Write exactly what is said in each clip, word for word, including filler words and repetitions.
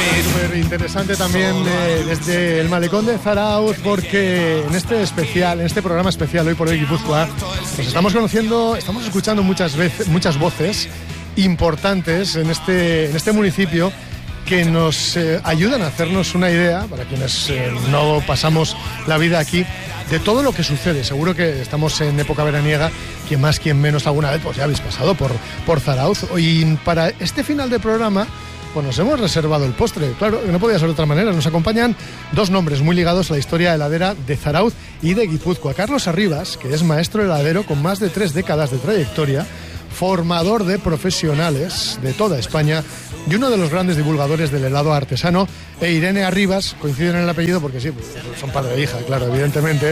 Súper interesante también eh, desde el Malecón de Zarauz, porque en este especial, en este programa especial Hoy por Hoy Guipúzcoa, pues estamos conociendo, estamos escuchando muchas veces, muchas voces importantes en este, en este municipio que nos eh, ayudan a hacernos una idea, para quienes eh, no pasamos la vida aquí, de todo lo que sucede. Seguro que estamos en época veraniega, quien más, quien menos alguna vez, pues ya habéis pasado por, por Zarauz. Y para este final de programa, pues nos hemos reservado el postre. Claro, no podía ser de otra manera. Nos acompañan dos nombres muy ligados a la historia heladera de Zarauz y de Guipúzcoa. Carlos Arribas, que es maestro heladero con más de tres décadas de trayectoria, formador de profesionales de toda España y uno de los grandes divulgadores del helado artesano, e Irene Arribas, coinciden en el apellido porque sí, son padre e hija, claro, evidentemente,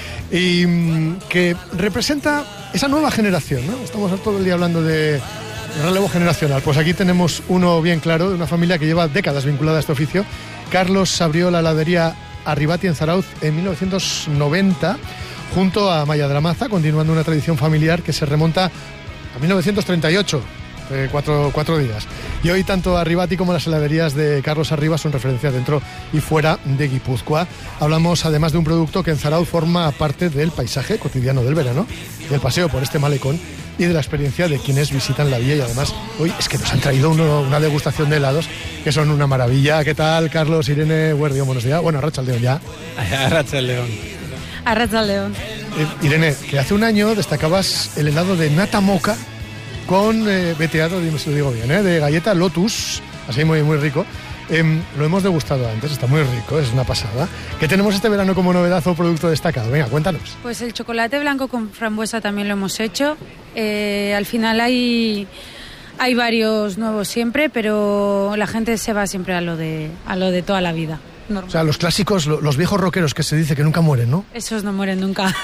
y mmm, que representa esa nueva generación, ¿no? Estamos todo el día hablando de relevo generacional. Pues aquí tenemos uno bien claro, de una familia que lleva décadas vinculada a este oficio. Carlos abrió la heladería Arribati en Zarauz en mil novecientos noventa, junto a Maya de la Maza, continuando una tradición familiar que se remonta a mil novecientos treinta y ocho, eh, cuatro, cuatro días. Y hoy tanto Arribati como las heladerías de Carlos Arribas son referencia dentro y fuera de Guipúzcoa. Hablamos además de un producto que en Zarauz forma parte del paisaje cotidiano del verano, del paseo por este malecón y de la experiencia de quienes visitan la villa. Y además hoy es que nos han traído uno, una degustación de helados que son una maravilla. ¿Qué tal, Carlos, Irene, Guardión? Buenos días. Bueno, Arratsaldeon ya. Arratsaldeon. Arratsaldeon. Eh, Irene, que hace un año destacabas el helado de nata moca con eh, veteado, dime si lo digo bien, eh, de galleta Lotus, así muy, muy rico. Eh, lo hemos degustado antes, está muy rico, es una pasada. ¿Qué tenemos este verano como novedad o producto destacado? Venga, cuéntanos. Pues el chocolate blanco con frambuesa también lo hemos hecho. Eh, al final hay, hay varios nuevos siempre, pero la gente se va siempre a lo de, a lo de toda la vida. Normal. O sea, los clásicos, los viejos rockeros que se dice que nunca mueren, ¿no? Esos no mueren nunca.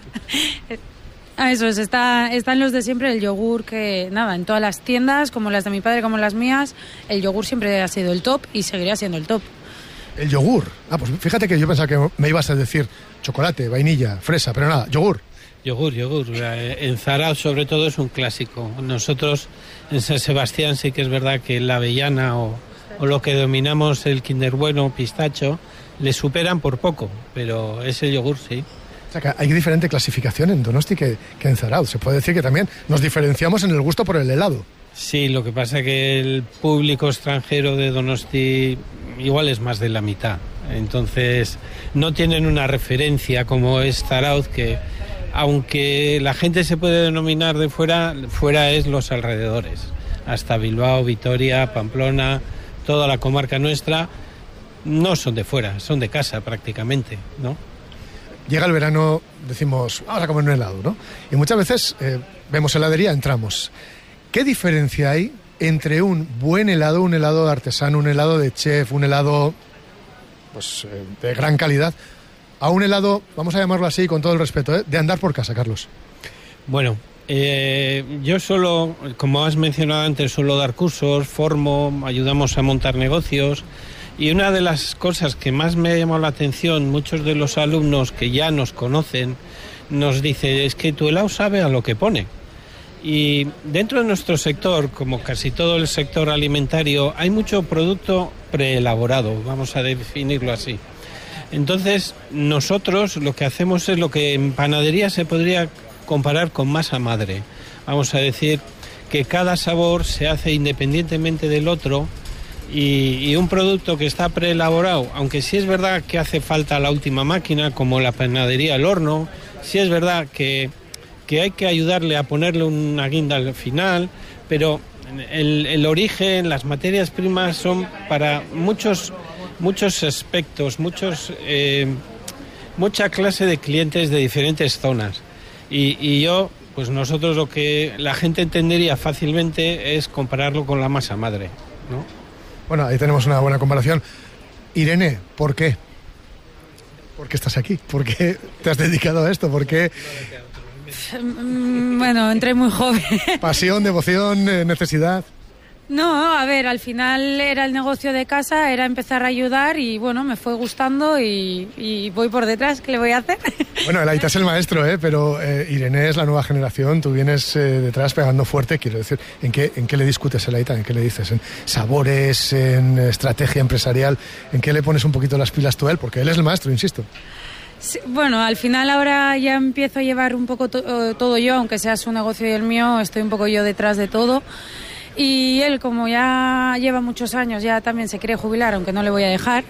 Ah, eso es, está, están los de siempre, el yogur, que nada, en todas las tiendas, como las de mi padre, como las mías, el yogur siempre ha sido el top y seguirá siendo el top. El yogur. Ah, pues fíjate que yo pensaba que me ibas a decir chocolate, vainilla, fresa, pero nada, yogur. Yogur, yogur. En Zarauz sobre todo es un clásico. Nosotros en San Sebastián sí que es verdad que la avellana o, o lo que dominamos el Kinder Bueno, pistacho, le superan por poco, pero es el yogur, sí. O sea, que hay diferente clasificación en Donosti que, que en Zarauz. Se puede decir que también nos diferenciamos en el gusto por el helado. Sí, lo que pasa es que el público extranjero de Donosti igual es más de la mitad. Entonces no tienen una referencia como es Zarauz, que aunque la gente se puede denominar de fuera, fuera es los alrededores. Hasta Bilbao, Vitoria, Pamplona, toda la comarca nuestra, no son de fuera, son de casa prácticamente, ¿no? Llega el verano, decimos, vamos a comer un helado, ¿no? Y muchas veces eh, vemos heladería, entramos. ¿Qué diferencia hay entre un buen helado, un helado artesano, un helado de chef, un helado pues, eh, de gran calidad, a un helado, vamos a llamarlo así, con todo el respeto, ¿eh? de andar por casa, Carlos? Bueno, eh, yo solo, como has mencionado antes, suelo dar cursos, formo, ayudamos a montar negocios. Y una de las cosas que más me ha llamado la atención, muchos de los alumnos que ya nos conocen, nos dicen, es que tu helado sabe a lo que pone. Y dentro de nuestro sector, como casi todo el sector alimentario, hay mucho producto preelaborado, vamos a definirlo así. Entonces, nosotros lo que hacemos es lo que en panadería se podría comparar con masa madre. Vamos a decir que cada sabor se hace independientemente del otro. Y, y un producto que está preelaborado, aunque sí es verdad que hace falta la última máquina, como la panadería, el horno, sí es verdad que, que hay que ayudarle a ponerle una guinda al final, pero el, el origen, las materias primas son para muchos, muchos aspectos, muchos, eh, mucha clase de clientes de diferentes zonas. Y, y yo, pues nosotros lo que la gente entendería fácilmente es compararlo con la masa madre, ¿no? Bueno, ahí tenemos una buena comparación. Irene, ¿por qué? ¿Por qué estás aquí? ¿Por qué te has dedicado a esto? ¿Por qué? Bueno, entré muy joven. Pasión, devoción, necesidad. No, a ver, al final era el negocio de casa, era empezar a ayudar y bueno, me fue gustando y, y voy por detrás, ¿qué le voy a hacer? Bueno, el Aita es el maestro, ¿eh? Pero eh, Irene es la nueva generación, tú vienes eh, detrás pegando fuerte, quiero decir, ¿en qué, ¿en qué le discutes el Aita? ¿En qué le dices? ¿En sabores, en estrategia empresarial? ¿En qué le pones un poquito las pilas tú a él? Porque él es el maestro, insisto. Sí, bueno, al final ahora ya empiezo a llevar un poco to- todo yo, aunque sea su negocio y el mío, estoy un poco yo detrás de todo. Y él, como ya lleva muchos años, ya también se quiere jubilar, aunque no le voy a dejar.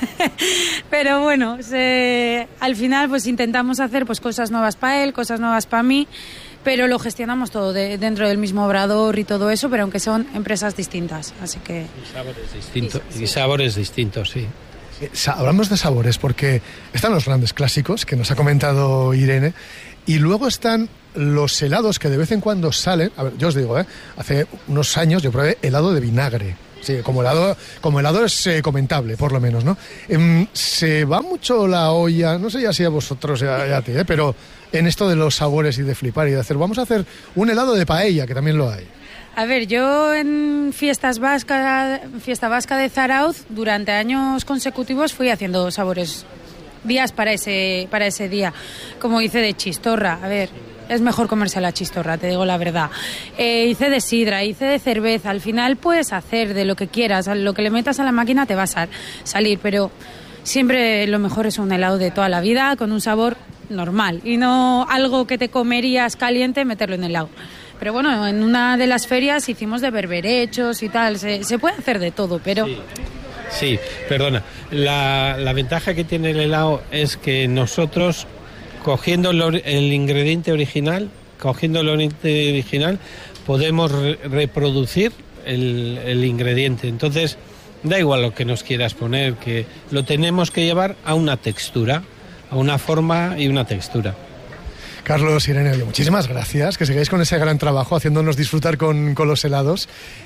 Pero bueno, se, al final pues intentamos hacer pues cosas nuevas para él, cosas nuevas para mí, pero lo gestionamos todo de, dentro del mismo obrador y todo eso, pero aunque son empresas distintas, así que... Y sabores distintos, y sabores distintos, sí. Hablamos de sabores porque están los grandes clásicos que nos ha comentado Irene y luego están los helados que de vez en cuando salen. A ver, yo os digo, ¿eh? Hace unos años yo probé helado de vinagre. Sí, como helado, como helado es eh, comentable, por lo menos, ¿no? Eh, se va mucho la olla, no sé ya si a vosotros y a, y a ti, ¿eh? Pero en esto de los sabores y de flipar y de hacer, vamos a hacer un helado de paella, que también lo hay. A ver, yo en fiestas vasca, fiesta vasca de Zarauz, durante años consecutivos fui haciendo sabores, días para ese, para ese día. Como hice de chistorra, a ver, es mejor comerse la chistorra, te digo la verdad. Eh, hice de sidra, hice de cerveza, al final puedes hacer de lo que quieras, lo que le metas a la máquina te va a sal, salir, pero siempre lo mejor es un helado de toda la vida, con un sabor normal, y no algo que te comerías caliente meterlo en el helado. Pero bueno, en una de las ferias hicimos de berberechos y tal, se, se puede hacer de todo, pero... Sí, sí, perdona. La, la ventaja que tiene el helado es que nosotros, cogiendo el, el ingrediente original, cogiendo el ingrediente original, podemos re, reproducir el, el ingrediente. Entonces, da igual lo que nos quieras poner, que lo tenemos que llevar a una textura, a una forma y una textura. Carlos, Irene, oye, muchísimas gracias, que sigáis con ese gran trabajo, haciéndonos disfrutar con, con los helados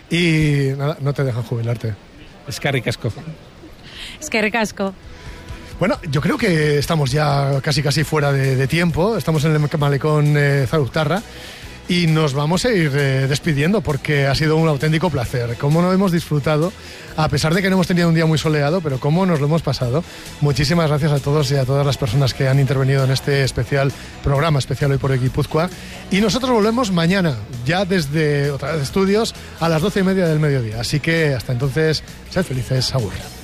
y nada, no te dejan jubilarte. Es que ricasco. Es que ricasco. Bueno, yo creo que estamos ya casi casi fuera de, de tiempo, estamos en el malecón eh, Zarauztarra y nos vamos a ir eh, despidiendo porque ha sido un auténtico placer. Cómo no hemos disfrutado, a pesar de que no hemos tenido un día muy soleado, pero cómo nos lo hemos pasado. Muchísimas gracias a todos y a todas las personas que han intervenido en este especial programa especial Hoy por Guipúzcoa. Y nosotros volvemos mañana, ya desde otra vez estudios, a las doce y media del mediodía. Así que hasta entonces, sed felices, agur.